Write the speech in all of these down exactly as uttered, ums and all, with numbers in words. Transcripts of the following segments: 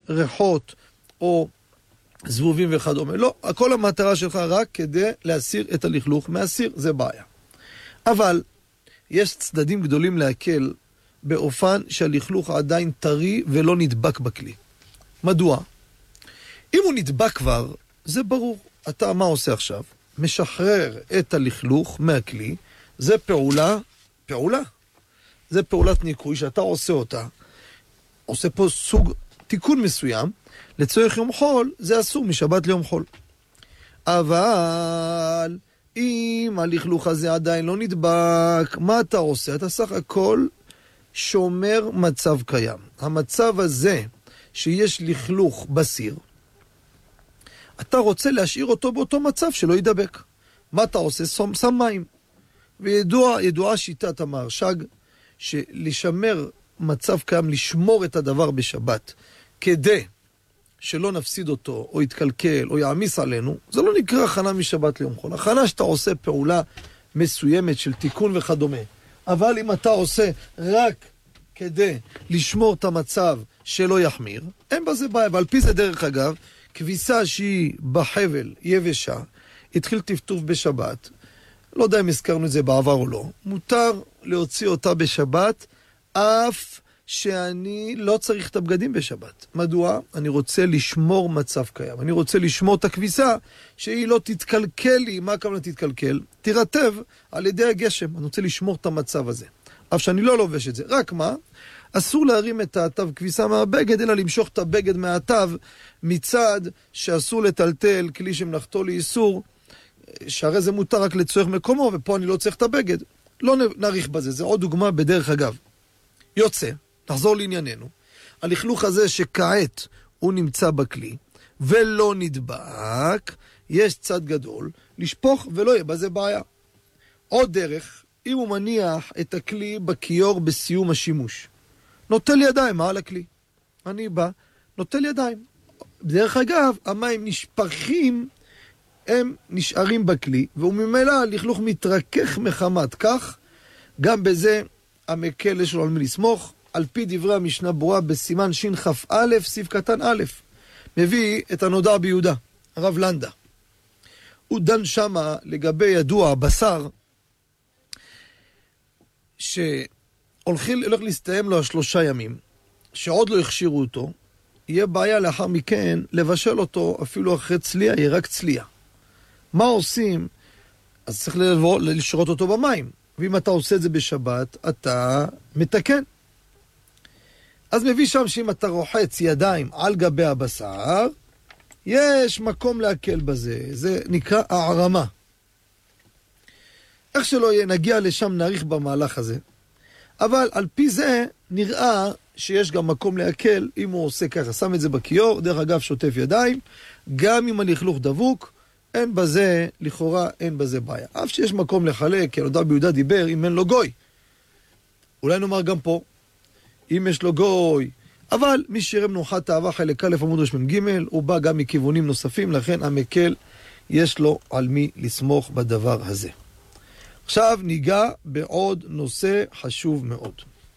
ריחות או זבובים וכדומה. לא, הכל המטרה שלך רק כדי להסיר את הלכלוך מהסיר, זה בעיה. אבל יש צדדים גדולים להקל באופן שהלכלוך עדיין טרי ולא נדבק בכלי. מדוע? אם הוא נדבק כבר, זה ברור. אתה מה עושה עכשיו? משחרר את הלכלוך מהכלי, זה פעולה, פעולה. זה פעולת ניקוי שאתה עושה אותה. עושה פה סוג תיקון מסוים, לצורך יום חול, זה אסור משבת ליום חול. אבל אם הלכלוך הזה עדיין לא נדבק, מה אתה עושה? אתה סך הכל שומר מצב קיים. המצב הזה שיש לכלוך בסיר, אתה רוצה להשאיר אותו באותו מצב שלא ידבק. מה אתה עושה? שם, שם מים. וידוע, ידועה שיטת המהרש"ג, שלשמר מצב קיים, לשמור את הדבר בשבת, כדי שלא נפסיד אותו, או יתקלקל, או יעמיס עלינו, זה לא נקרא הכנה משבת ליום חול. הכנה שאתה עושה פעולה מסוימת של תיקון וכדומה. אבל אם אתה עושה רק כדי לשמור את המצב שלא יחמיר, אין בזה בעיה. ועל פי זה דרך אגב, כביסה שהיא בחבל יבשה, התחיל טפטוף בשבת, לא יודע אם הזכרנו את זה בעבר או לא, מותר להוציא אותה בשבת, אף שאני לא צריך את הבגדים בשבת. מדוע? אני רוצה לשמור מצב קיים. אני רוצה לשמור את הכביסה שהיא לא תתקלקל לי. מה הכוונה תתקלקל? תירטב על ידי הגשם. אני רוצה לשמור את המצב הזה. אף שאני לא לובש את זה. רק מה? אסור להרים את התו כביסה מהבגד, אלא למשוך את הבגד מהתו מצד שאסור לטלטל כלי שמלאכתו לאיסור, שהרי זה מותר רק לצורך מקומו, ופה אני לא צריך את הבגד. לא נאריך בזה. זה עוד דוגמה בדרך אגב. יוצא, נחזור לענייננו, הלכלוך הזה שכעת הוא נמצא בכלי ולא נדבק, יש צד גדול, לשפוך ולא יהיה בזה בעיה. עוד דרך, אם הוא מניח את הכלי בכיור בסיום השימוש, נוטל ידיים מעל הכלי. אני בא, נוטל ידיים. בדרך אגב, המים נשפכים, הם נשארים בכלי, וממילא הלכלוך מתרכך מחמת כך, גם בזה המקל יש לו על מי לסמוך. על פי דברי המשנה ברורה בסימן שכ"א, סעיף קטן א', מביא את הנודע ביהודה, הרב לנדה. הוא דן שמה לגבי ידוע בשר, שהולכים הולך להסתיים לו השלושה ימים, שעוד לא הכשירו אותו, יהיה בעיה לאחר מכן לבשל אותו אפילו אחרי צלייה, יהיה רק צלייה. מה עושים? אז צריך לבוא, לשרות אותו במים. ואם אתה עושה את זה בשבת, אתה מתקן. אז מביא שם שאם אתה רוחץ ידיים על גבי הבשר, יש מקום להקל בזה. זה נקרא הערמה. איך שלא יהיה, נגיע לשם, נאריך במהלך הזה. אבל על פי זה נראה שיש גם מקום להקל אם הוא עושה ככה. שם את זה בכיור, דרך אגב שוטף ידיים, גם אם הלכלוך דבוק, אין בזה, לכאורה אין בזה בעיה. אף שיש מקום לחלק, כי הנודע ביהודה דיבר, אם אין לו גוי. אולי נאמר גם פה, אם יש לו גוי. אבל מי שיראה מנוחת אהבה חלק א' עמוד רמ"ג, הוא בא גם מכיוונים נוספים, לכן המקל יש לו על מי לסמוך בדבר הזה. עכשיו ניגע בעוד נושא חשוב מאוד.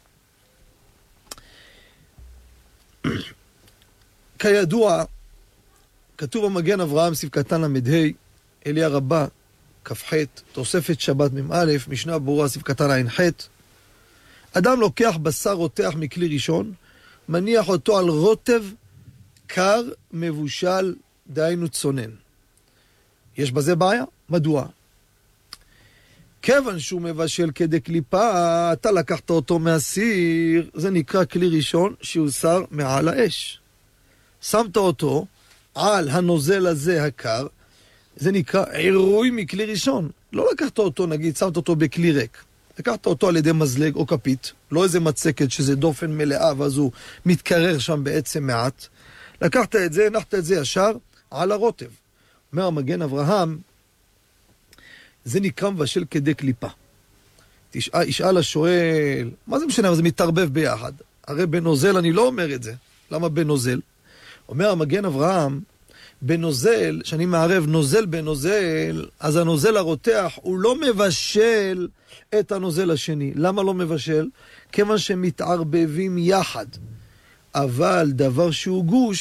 כידוע, כתוב במגן אברהם סעיף קטן למ"ה, אליה רבה, כ"ח, תוספת שבת מ"א, משנה ברורה סעיף קטן ע"ח. אדם לוקח בשר רותח מכלי ראשון, מניח אותו על רוטב קר מבושל, דהיינו צונן. יש בזה בעיה? מדוע? כיוון שהוא מבשל כדי קליפה, אתה לקחת אותו מהסיר, זה נקרא כלי ראשון שיוסר מעל האש. שמת אותו על הנוזל הזה הקר, זה נקרא עירוי מכלי ראשון. לא לקחת אותו, נגיד, שמת אותו בכלי ריק. לקחת אותו על ידי מזלג או כפית, לא איזה מצקת שזה דופן מלאה, ואז הוא מתקרר שם בעצם מעט. לקחת את זה, הנחת את זה ישר על הרוטב. אומר המגן אברהם, זה נקרא מבשל כדי קליפה. תשאל, ישאל השואל, מה זה משנה? זה מתערבב ביחד. הרי בנוזל אני לא אומר את זה. למה בנוזל? אומר המגן אברהם, בנוזל, שאני מערב נוזל בנוזל, אז הנוזל הרותח הוא לא מבשל את הנוזל השני. למה לא מבשל? כיוון שמתערבבים יחד. אבל דבר שהוא גוש,